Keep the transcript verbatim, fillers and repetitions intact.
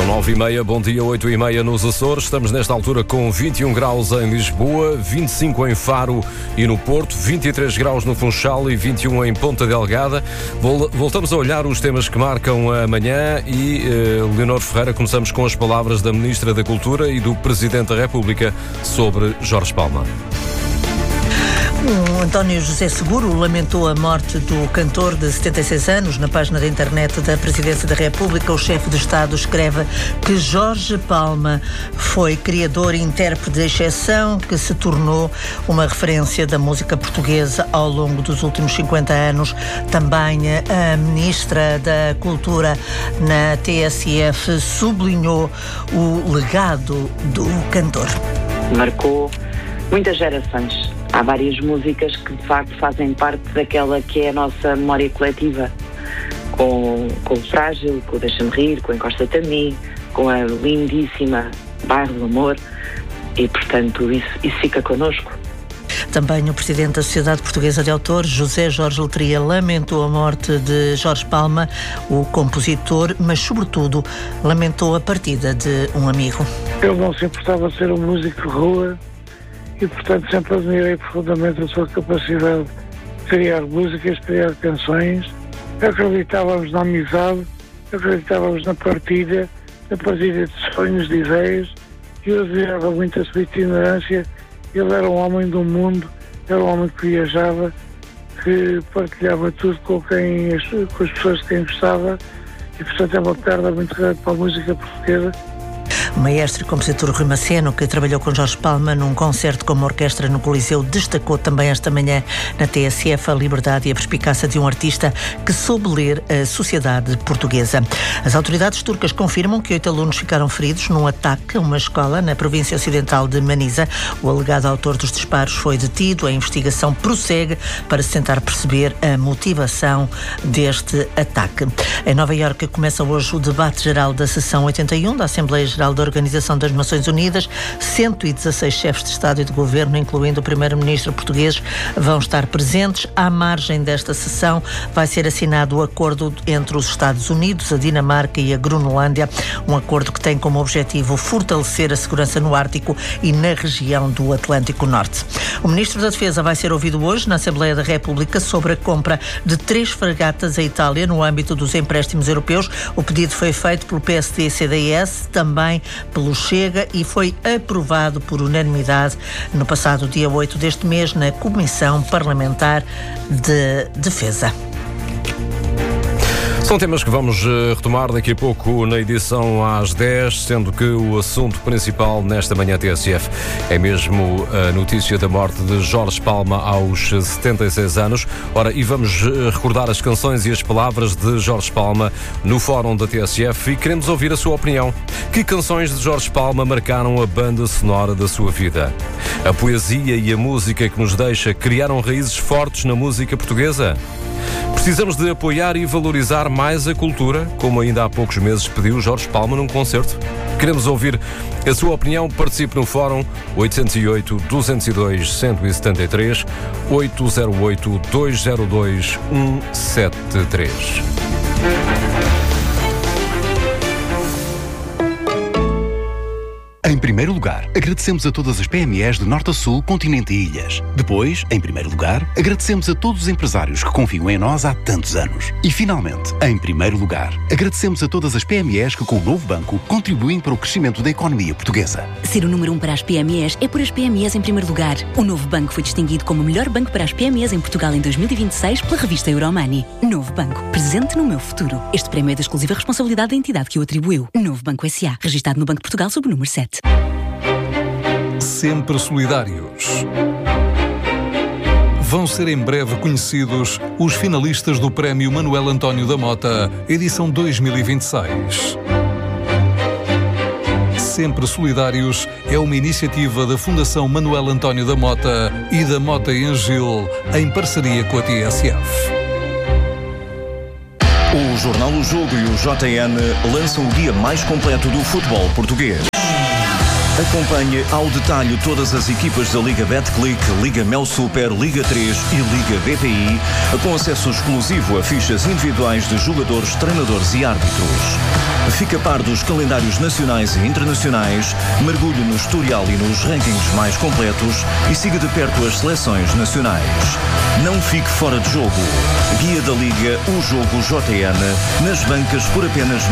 São nove e meia, bom dia, oito e meia nos Açores. Estamos nesta altura com vinte e um graus em Lisboa, vinte e cinco em Faro e no Porto, vinte e três graus no Funchal e vinte e um em Ponta Delgada. Voltamos a olhar os temas que marcam a manhã e, uh, Leonor Ferreira, começamos com as palavras da Ministra da Cultura e do Presidente da República sobre Jorge Palma. O António José Seguro lamentou a morte do cantor de setenta e seis anos. Na página da internet da Presidência da República, o chefe de Estado escreve que Jorge Palma foi criador e intérprete de exceção que se tornou uma referência da música portuguesa ao longo dos últimos cinquenta anos. Também a Ministra da Cultura na T S F sublinhou o legado do cantor. Marcou muitas gerações. Há várias músicas que, de facto, fazem parte daquela que é a nossa memória coletiva. Com, com o Frágil, com o Deixa-me Rir, com o Encosta-te a Mim, com a lindíssima Bairro do Amor. E, portanto, isso, isso fica connosco. Também o Presidente da Sociedade Portuguesa de Autores, José Jorge Letria, lamentou a morte de Jorge Palma, o compositor, mas, sobretudo, lamentou a partida de um amigo. Ele não se importava de ser um músico de rua, e, portanto, sempre admirei profundamente a sua capacidade de criar músicas, de criar canções. Acreditávamos na amizade, acreditávamos na partilha, na partilha de sonhos, de ideias, e eu admirava muito a sua itinerância. Ele era um homem do mundo, era um homem que viajava, que partilhava tudo com, quem, com as pessoas de quem gostava, e, portanto, é uma perda muito grande para a música portuguesa. O maestro e compositor Rui Maceno, que trabalhou com Jorge Palma num concerto com uma orquestra no Coliseu, destacou também esta manhã na T S F a liberdade e a perspicácia de um artista que soube ler a sociedade portuguesa. As autoridades turcas confirmam que oito alunos ficaram feridos num ataque a uma escola na província ocidental de Manisa. O alegado autor dos disparos foi detido. A investigação prossegue para se tentar perceber a motivação deste ataque. Em Nova Iorque começa hoje o debate geral da sessão oitenta e um da Assembleia Geral da Organização das Nações Unidas. cento e dezasseis chefes de Estado e de Governo, incluindo o primeiro-ministro português, vão estar presentes. À margem desta sessão vai ser assinado o acordo entre os Estados Unidos, a Dinamarca e a Groenlândia, um acordo que tem como objetivo fortalecer a segurança no Ártico e na região do Atlântico Norte. O ministro da Defesa vai ser ouvido hoje na Assembleia da República sobre a compra de três fragatas à Itália no âmbito dos empréstimos europeus. O pedido foi feito pelo P S D e C D S, também pelo Chega, e foi aprovado por unanimidade no passado dia oito deste mês na Comissão Parlamentar de Defesa. São temas que vamos retomar daqui a pouco na edição às dez, sendo que o assunto principal nesta manhã T S F é mesmo a notícia da morte de Jorge Palma aos setenta e seis anos. Ora, e vamos recordar as canções e as palavras de Jorge Palma no fórum da T S F e queremos ouvir a sua opinião. Que canções de Jorge Palma marcaram a banda sonora da sua vida? A poesia e a música que nos deixa criaram raízes fortes na música portuguesa? Precisamos de apoiar e valorizar mais a cultura, como ainda há poucos meses pediu Jorge Palma num concerto. Queremos ouvir a sua opinião. Participe no fórum oito zero oito, dois zero dois, um sete três, oito zero oito, dois zero dois, um sete três. Em primeiro lugar, agradecemos a todas as P M Es de norte a sul, continente e ilhas. Depois, em primeiro lugar, agradecemos a todos os empresários que confiam em nós há tantos anos. E, finalmente, em primeiro lugar, agradecemos a todas as P M Es que, com o novo banco, contribuem para o crescimento da economia portuguesa. Ser o número um para as P M Es é por as P M Es em primeiro lugar. O novo banco foi distinguido como o melhor banco para as P M Es em Portugal em dois mil e vinte e seis pela revista Euromoney. Novo Banco, presente no meu futuro. Este prémio é da exclusiva responsabilidade da entidade que o atribuiu. Novo Banco S A, registado no Banco de Portugal sob o número sete. Sempre solidários. Vão ser em breve conhecidos os finalistas do Prémio Manuel António da Mota, edição dois mil e vinte e seis. Sempre Solidários é uma iniciativa da Fundação Manuel António da Mota e da Mota e Angil, em parceria com a T S F. O Jornal O Jogo e o J N lançam o guia mais completo do futebol português. Acompanhe ao detalhe todas as equipas da Liga Betclic, Liga Mel Super, Liga três e Liga B P I, com acesso exclusivo a fichas individuais de jogadores, treinadores e árbitros. Fica a par dos calendários nacionais e internacionais, mergulhe no historial e nos rankings mais completos e siga de perto as seleções nacionais. Não fique fora de jogo. Guia da Liga, o jogo J N, nas bancas por apenas